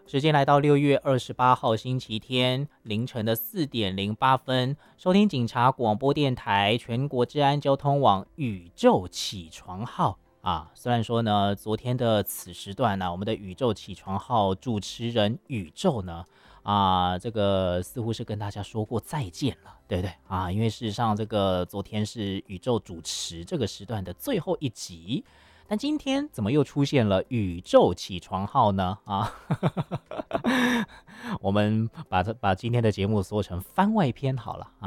时间来到6月28号星期天凌晨的4:08，收听警察广播电台全国治安交通网宇宙起床号啊。虽然说呢，昨天的此时段呢，我们的宇宙起床号主持人宇宙呢，这个似乎是跟大家说过再见了，对不对啊？因为事实上，这个昨天是宇宙主持这个时段的最后一集。但今天怎么又出现了宇宙起床号呢？我们把今天的节目说成番外篇好了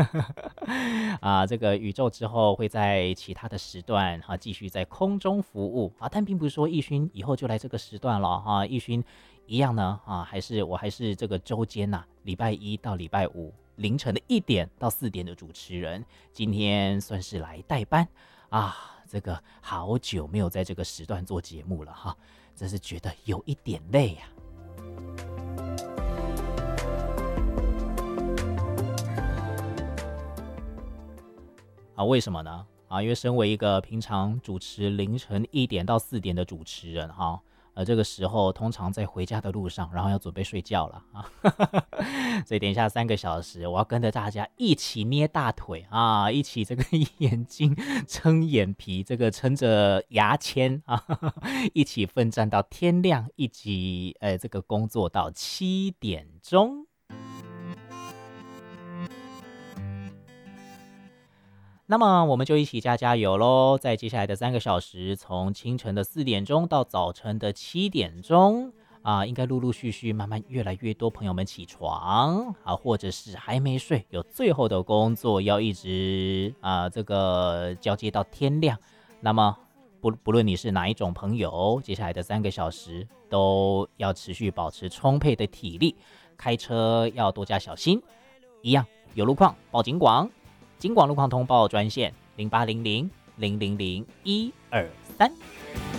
这个宇宙之后会在其他的时段继续在空中服务但并不是说奕勋以后就来这个时段了奕勋一样呢我还是这个周间礼拜一到礼拜五凌晨的1点到4点的主持人，今天算是来代班这个好久没有在这个时段做节目了真是觉得有一点累为什么呢？因为身为一个平常主持凌晨1点到4点的主持人这个时候通常在回家的路上，然后要准备睡觉了所以等一下3个小时，我要跟着大家一起捏大腿一起这个眼睛撑眼皮，这个撑着牙签一起奋战到天亮，一起这个工作到7点钟。那么我们就一起加油咯，在接下来的3个小时，从清晨的4点钟到早晨的7点钟应该陆陆续续慢慢越来越多朋友们起床或者是还没睡，有最后的工作要一直这个交接到天亮。那么不论你是哪一种朋友，接下来的3个小时都要持续保持充沛的体力，开车要多加小心，一样有路况报警广。警广路况通报专线0800000123。